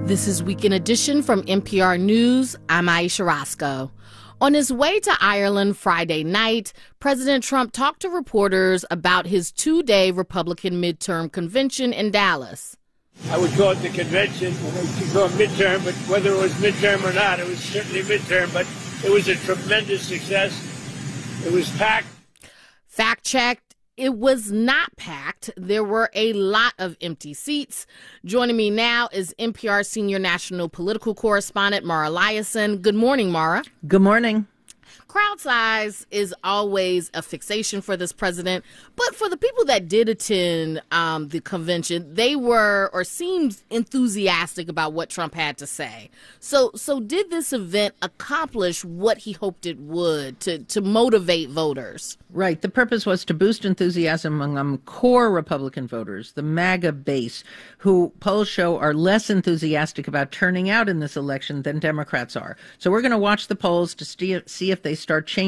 This is Weekend Edition from NPR News. I'm Aisha Roscoe. On his way to Ireland Friday night, President Trump talked to reporters about his two-day Republican midterm convention in Dallas. I would call it the convention. You could call it midterm, but whether it was midterm or not, it was certainly midterm. But it was a tremendous success. It was packed. Fact checked. It was not packed. There were a lot of empty seats. Joining me now is NPR senior national political correspondent Mara Liasson. Good morning, Mara. Good morning. Crowd size is always a fixation for this president, but for the people that did attend the convention, they were or seemed enthusiastic about what Trump had to say. So did this event accomplish what he hoped it would to motivate voters? Right. The purpose was to boost enthusiasm among core Republican voters, the MAGA base, who polls show are less enthusiastic about turning out in this election than Democrats are. So we're going to watch the polls to see if they start changing